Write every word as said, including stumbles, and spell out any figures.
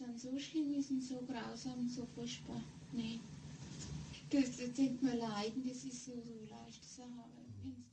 dann so schlimm ist und so grausam und so furchtbar. Nee. Das, das tut mir leid, das ist so, so leicht zu haben.